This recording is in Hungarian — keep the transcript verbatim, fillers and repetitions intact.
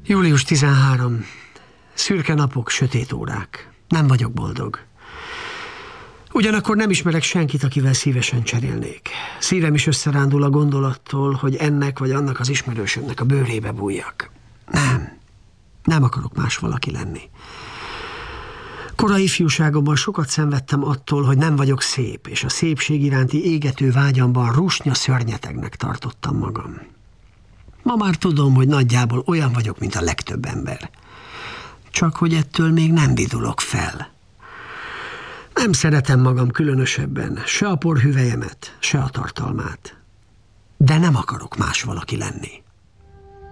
július tizenharmadika. Szürke napok, sötét órák. Nem vagyok boldog. Ugyanakkor nem ismerek senkit, akivel szívesen cserélnék. Szívem is összerándul a gondolattól, hogy ennek vagy annak az ismerősömnek a bőrébe bújjak. Nem. Nem akarok más valaki lenni. Korai ifjúságomban sokat szenvedtem attól, hogy nem vagyok szép, és a szépség iránti égető vágyamban rusnya szörnyetegnek tartottam magam. Ma már tudom, hogy nagyjából olyan vagyok, mint a legtöbb ember. Csak hogy ettől még nem vidulok fel. Nem szeretem magam különösebben, se a porhüvelyemet, se a tartalmát. De nem akarok más valaki lenni.